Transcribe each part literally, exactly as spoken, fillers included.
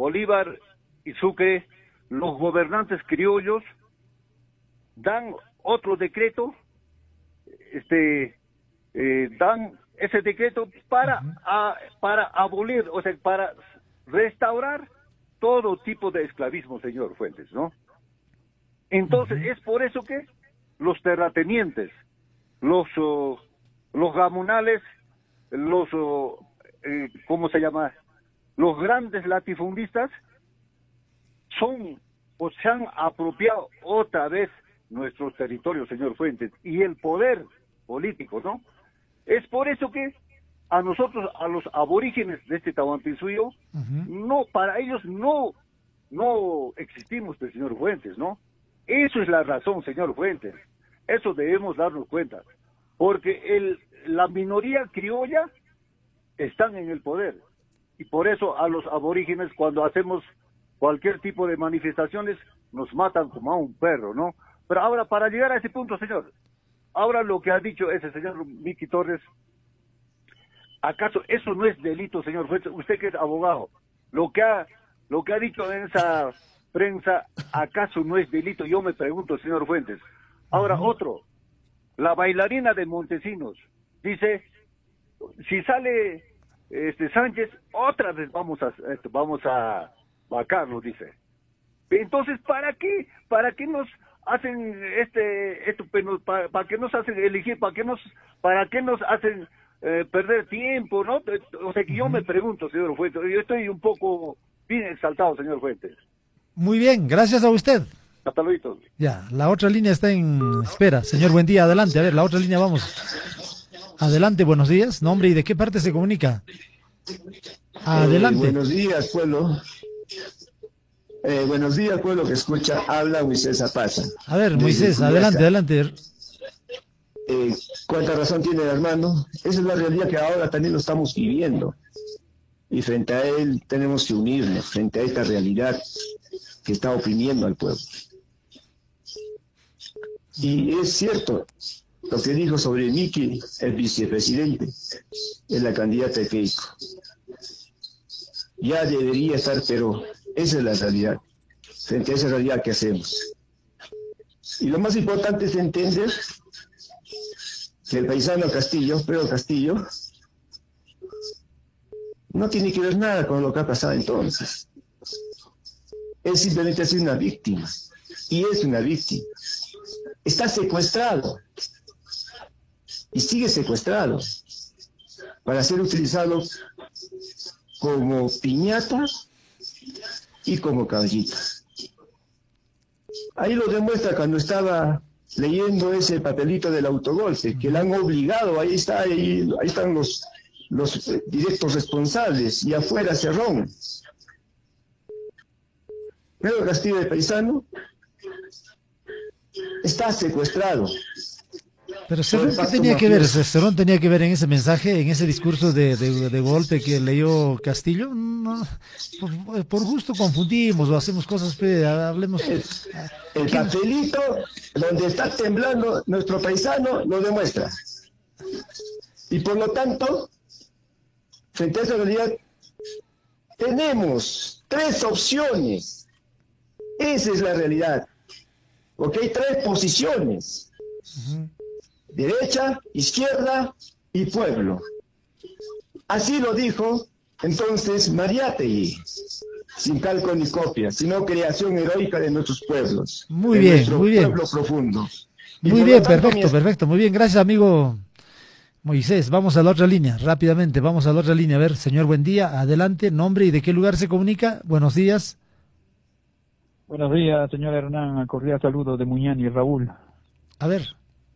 Bolívar y Sucre, los gobernantes criollos dan otro decreto, este, eh, dan ese decreto para, uh-huh. a, para abolir, o sea, para restaurar todo tipo de esclavismo, señor Fuentes, ¿no? Entonces, uh-huh. es por eso que los terratenientes, los, uh, los gamonales, los, uh, eh, ¿cómo se llama?, los grandes latifundistas son o se han apropiado otra vez nuestros territorios, señor Fuentes, y el poder político, ¿no? Es por eso que a nosotros, a los aborígenes de este Tahuantinsuyo, uh-huh. no, para ellos no, no existimos, el señor Fuentes, ¿no? Eso es la razón, señor Fuentes. Eso debemos darnos cuenta, porque el, la minoría criolla están en el poder. Y por eso a los aborígenes, cuando hacemos cualquier tipo de manifestaciones, nos matan como a un perro, ¿no? Pero ahora, para llegar a ese punto, señor, ahora lo que ha dicho ese señor Miki Torres, ¿acaso eso no es delito, señor Fuentes? Usted que es abogado, lo que ha, lo que ha dicho en esa prensa, ¿acaso no es delito? Yo me pregunto, señor Fuentes. Ahora, otro, la bailarina de Montesinos, dice, si sale este Sánchez, otra vez vamos a este, vamos a vacarlo, dice. Entonces, ¿para qué? ¿Para qué nos hacen este esto para, para qué nos hacen elegir, para qué nos para qué nos hacen eh, perder tiempo, ¿no? O sea, que yo me pregunto, señor Fuentes, yo estoy un poco bien exaltado, señor Fuentes. Muy bien, gracias a usted. Hasta luego. Ya, la otra línea está en espera. Señor, buen día, adelante. A ver, la otra línea, vamos. Adelante, buenos días. Nombre y de qué parte se comunica. Adelante. Eh, buenos días, pueblo. Eh, buenos días, pueblo que escucha. Habla Moisés Zapaza. A ver, Moisés, adelante, adelante. Eh, ¿Cuánta razón tiene el hermano? Esa es la realidad que ahora también lo estamos viviendo. Y frente a él tenemos que unirnos, frente a esta realidad que está oprimiendo al pueblo. Y es cierto lo que dijo sobre Miki, el vicepresidente, es la candidata de Keiko. Ya debería estar, pero esa es la realidad. Frente a esa realidad que hacemos. Y lo más importante es entender que el paisano Castillo, Pedro Castillo, no tiene que ver nada con lo que ha pasado entonces. Él simplemente ha sido una víctima. Y es una víctima. Está secuestrado. Y sigue secuestrado. Para ser utilizado como piñata y como caballita. Ahí lo demuestra cuando estaba leyendo ese papelito del autogolpe, que le han obligado, ahí está, ahí, ahí están los, los directos responsables, y afuera Cerrón. Pedro Castillo de Paisano está secuestrado. Pero Cerrón, ¿qué tenía que ver? ¿Cerrón tenía que ver en ese mensaje, en ese discurso de, de, de golpe que leyó Castillo? No, por, por gusto confundimos o hacemos cosas, hablemos... El, el papelito donde está temblando nuestro paisano lo demuestra. Y por lo tanto, frente a esa realidad, tenemos tres opciones. Esa es la realidad. Porque hay tres posiciones. Uh-huh. Derecha, izquierda y pueblo. Así lo dijo entonces Mariátegui, sin calco ni copia, sino creación heroica de nuestros pueblos. Muy bien, muy bien. Pueblo profundo. Muy bien, perfecto, perfecto, muy bien. Gracias, amigo Moisés. Vamos a la otra línea, rápidamente, vamos a la otra línea. A ver, señor, buen día, adelante, nombre y de qué lugar se comunica. Buenos días. Buenos días, señor Hernán, cordial saludo de Muñán y Raúl. A ver.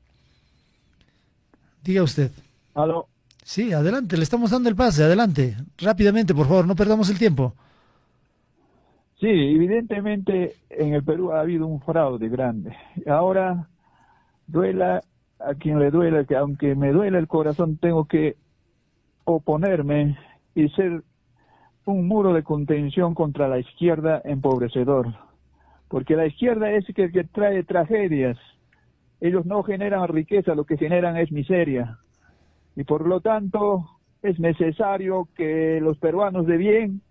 Diga usted. ¿Aló? Sí, adelante, le estamos dando el pase, adelante. Rápidamente, por favor, no perdamos el tiempo. Sí, evidentemente en el Perú ha habido un fraude grande. Ahora, duela a quien le duela, que aunque me duele el corazón, tengo que oponerme y ser un muro de contención contra la izquierda empobrecedor. Porque la izquierda es el que trae tragedias. Ellos no generan riqueza, lo que generan es miseria. Y por lo tanto es necesario que los peruanos de bien